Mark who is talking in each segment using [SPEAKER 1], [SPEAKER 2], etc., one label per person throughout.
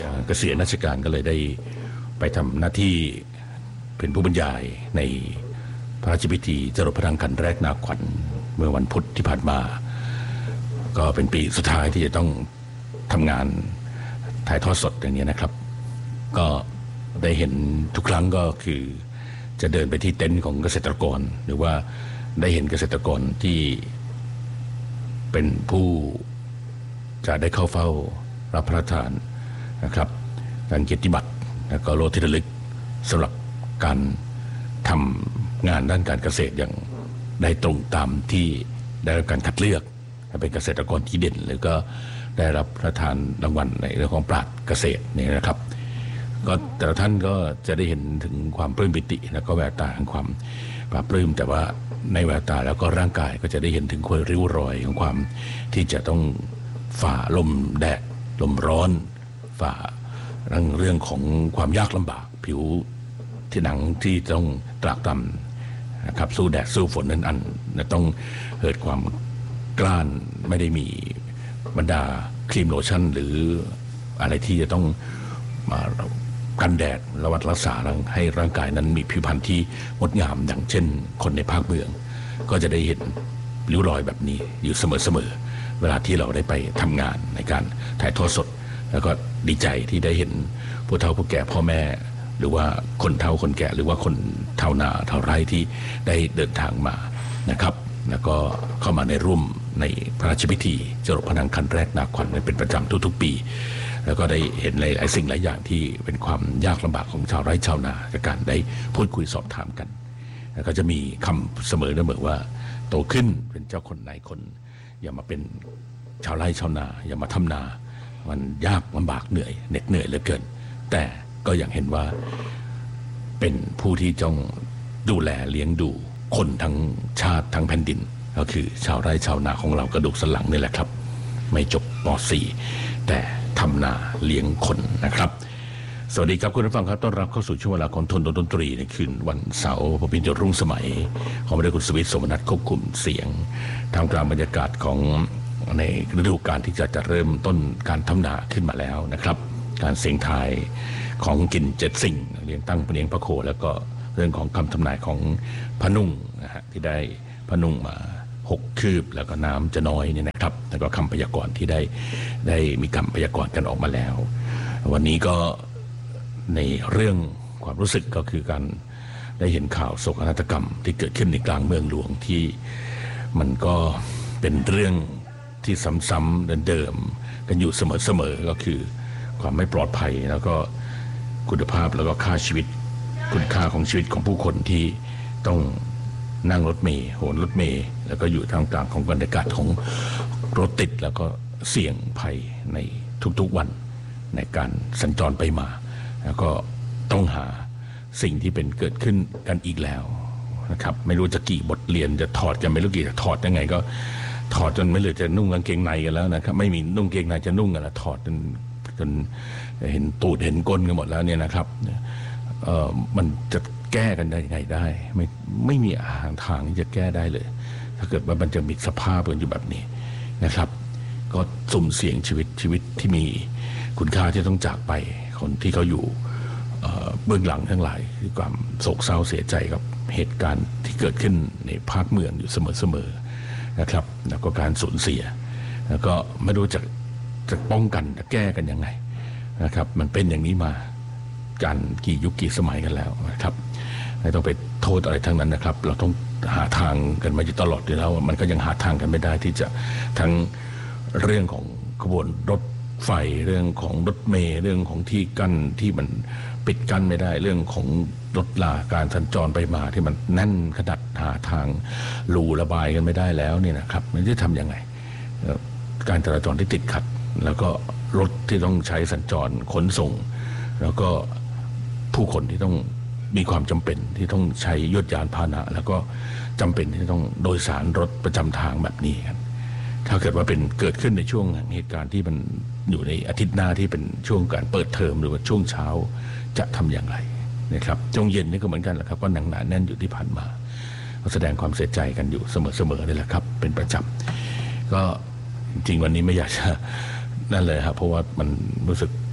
[SPEAKER 1] เกษียณราชการก็เลยได้ไปทำหน้าที่เป็นผู้บรรยายในพระราชพิธีจรดพระนางคันแรกนาขวัญเมื่อวันพุธที่ผ่านมาก็เป็นปีสุดท้ายที่จะต้องทำงานถ่ายทอดสดอย่างนี้นะครับก็ได้เห็นทุกครั้งก็คือจะเดินไปที่เต็นท์ของเกษตรกรหรือว่าได้เห็นเกษตรกรที่เป็นผู้จะได้เข้าเฝ้ารับพระราชทานนะครับการเกียรติบัตรและก็โล่ที่ระลึกสำหรับการทำงานด้านการเกษตรอย่างได้ตรงตามที่ได้รับการคัดเลือกเป็นเกษตรกรที่เด่นหรือก็ได้รับพระราชทานรางวัลในเรื่องของปราชญ์เกษตรนี่นะครับก็แต่ละท่านก็จะได้เห็นถึงความปลื้มปิติและก็แววตาของความปราบปลื้มแต่ว่าในแววตาแล้วก็ร่างกายก็จะได้เห็นถึงความริ้วรอยของความที่จะต้องฝ่าลมแดดลมร้อนฝ่าเรื่องของความยากลำบากผิวที่หนังที่ต้องตรากตรำนะครับสู้แดดสู้ฝนนั้นต้องเกิดความกล้านไม่ได้มีบรรดาครีมโลชั่นหรืออะไรที่จะต้องมากันแดดระวัดรักษาให้ร่างกายนั้นมีผิวพรรณที่งดงามอย่างเช่นคนในภาคเมืองก็จะได้เห็นริ้วรอยแบบนี้อยู่เสมอเวลาที่เราได้ไปทำงานในการถ่ายทอดสดแล้วก็ดีใจที่ได้เห็นผู้เฒ่าผู้แก่พ่อแม่หรือว่าคนเฒ่าคนแก่หรือว่าคนเฒ่านาเฒ่าไร่ที่ได้เดินทางมานะครับแล้วก็เข้ามาในร่วมในพระราชพิธีจรดพระนางคันแรกนาขวัญเป็นประจำทุกๆปีแล้วก็ได้เห็นหลายสิ่งหลายอย่างที่เป็นความยากลำบากของชาวไร่ชาวนาจากการได้พูดคุยสอบถามกันแล้วก็จะมีคำเสมอว่าโตขึ้นเป็นเจ้าคนนายคนอย่ามาเป็นชาวไร่ชาวนาอย่ามาทำนามันยากลำบากเหนื่อยเหน็ดเหนื่อยเหลือเกินแต่ก็ยังเห็นว่าเป็นผู้ที่จ้องดูแลเลี้ยงดูคนทั้งชาติทั้งแผ่นดินก็คือชาวไร่ชาวนาของเรากระดูกสันหลังนี่แหละครับไม่จบป .4 แต่ทำนาเลี้ยงคนนะครับสวัสดีครับคุณผู้ฟังครับต้อนรับเข้าสู่ช่วงเวลาของทนดนตรีในคืนวันเสาร์พอพิจรุ่งสมัยของบริษัทคุณสวิทย์สมนัสควบคุมเสียงท่ามกลางบรรยากาศของในฤดูกาลที่จะเริ่มต้นการทำนาขึ้นมาแล้วนะครับการเสียงทายของกิน7สิ่งเรียงตั้งเรียงพระโคแล้วก็เรื่องของคำทำนายของพระนุ่งนะฮะที่ได้พระนุ่งมา6 คืบแล้วก็น้ำจะน้อยเนี่ยนะครับแล้วก็คำพยากรณ์ที่ได้มีคำพยากรณ์กันออกมาแล้ววันนี้ก็ในเรื่องความรู้สึกก็คือการได้เห็นข่าวโศกนาฏกรรมที่เกิดขึ้นในกลางเมืองหลวงที่มันก็เป็นเรื่องที่ซ้ำๆเดิมๆกันอยู่เสมอๆก็คือความไม่ปลอดภัยแล้วก็คุณภาพแล้วก็ค่าชีวิตคุณค่าของชีวิตของผู้คนที่ต้องนั่งรถเมล์โหนรถเมล์แล้วก็อยู่ท่ามกลางของบรรยากาศของรถติดแล้วก็เสี่ยงภัยในทุกๆวันในการสัญจรไปมาแล้วก็ต้องหาสิ่งที่เป็นเกิดขึ้นกันอีกแล้วนะครับไม่รู้จะกี่บทเรียนจะถอดกันไม่รู้กี่จะถอดยังไงก็ถอดจนไม่เหลือจะนุ่งกางเกงในกันแล้วนะครับไม่มีนุ่งเกงในจะนุ่งกันแล้วถอดจนเห็นตูดเห็นก้นกันหมดแล้วเนี่ยนะครับมันจะแก้กันได้ยังไงได้ไม่มีทางที่จะแก้ได้เลยถ้าเกิดว่ามันจะมีสภาพกันอยู่แบบนี้นะครับก็สุ่มเสี่ยงชีวิตที่มีคุณค่าที่ต้องจากไปคนที่เขาอยู่เบื้องหลังทั้งหลายคือความโศกเศร้าเสียใจกับเหตุการณ์ที่เกิดขึ้นในภาคเมืองอยู่เสมอนะครับแล้วก็การสูญเสียแล้วก็ไม่รู้จะป้องกันจะแก้กันยังไงนะครับมันเป็นอย่างนี้มาการกี่ยุคกี่สมัยกันแล้วนะครับไม่ต้องไปโทษอะไรทั้งนั้นนะครับเราต้องหาทางกันมาอยู่ตลอดอยู่แล้วมันก็ยังหาทางกันไม่ได้ที่จะทั้งเรื่องของขบวนรถไฟเรื่องของรถเมล์เรื่องของที่กั้นที่มันปิดกั้นไม่ได้เรื่องของรถลาการสัญจรไปมาที่มันแน่นขนาดหาทางรูระบายกันไม่ได้แล้วเนี่ยนะครับมันจะทำยังไงการจราจรที่ติดขัดแล้วก็รถที่ต้องใช้สัญจรขนส่งแล้วก็ผู้คนที่ต้องมีความจำเป็นที่ต้องใช้ยวดยานพาหนะแล้วก็จำเป็นที่ต้องโดยสารรถประจำทางแบบนี้ครับถ้าเกิดว่าเป็นเกิดขึ้นในช่วงเหตุการณ์ที่มันอยู่ในอาทิตย์หน้าที่เป็นช่วงการเปิดเทอมหรือว่าช่วงเช้าจะทำอย่างไรนะครับช่วงเย็นนี่ก็เหมือนกันแหละครับก็หนักหนาแน่นอยู่ที่ผ่านมาแสดงความเสียใจกันอยู่เสมอนี่แหละครับเป็นประจำก็จริงวันนี้ไม่อยากจะนั่นเลยครับเพราะว่ามันรู้สึก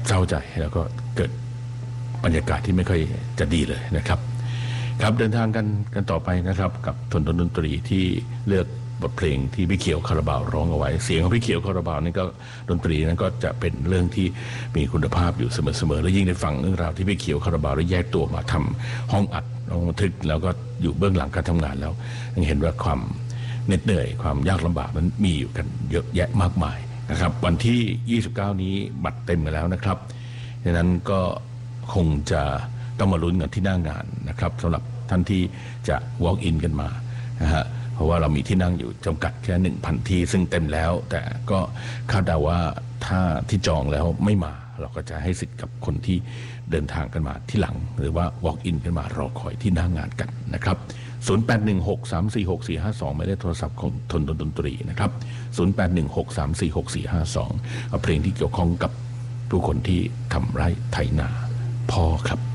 [SPEAKER 1] เศร้าใจแล้วก็เกิดบรรยากาศที่ไม่ค่อยจะดีเลยนะครับครับเดินทางกันต่อไปนะครับกับทนดนตรีที่เลือกบทเพลงที่พี่เขียวคาราบาวร้องเอาไว้เสียงของพี่เขียวคาราบาวนี่ก็ดนตรีนั้นก็จะเป็นเรื่องที่มีคุณภาพอยู่เสมอๆและยิ่งได้ฟังเรื่องราวที่พี่เขียวคาราบาวได้แยกตัวมาทำห้องอัดบันทึกแล้วก็อยู่เบื้องหลังการทำงานแล้วยังเห็นว่าความเหน็ดเหนื่อยความยากลำบากนั้นมีอยู่กันเยอะแยะมากมายนะครับวันที่29นี้บัตรเต็มกันแล้วนะครับดังนั้นก็คงจะต้องมาลุ้นกันที่หน้างานนะครับสำหรับท่านที่จะ walk in กันมานะฮะเพราะว่าเรามีที่นั่งอยู่จำกัดแค่ 1,000 ที่ซึ่งเต็มแล้วแต่ก็คาดเดาว่าถ้าที่จองแล้วไม่มาเราก็จะให้สิทธิ์กับคนที่เดินทางกันมาที่หลังหรือว่า walk in กันมารอคอยที่หน้างานกันนะครับ0816346452หมายเลขโทรศัพท์ของทนดนตรีนะครับ0816346452เอาเพลงที่เกี่ยวข้องกับผู้คนที่ทำไร่ไถนาพอครับ